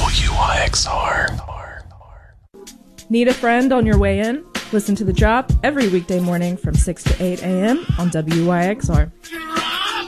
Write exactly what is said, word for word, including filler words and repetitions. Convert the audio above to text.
W Y X R. Need a friend on your way in? Listen to The Drop every weekday morning from six to eight a.m. on W Y X R.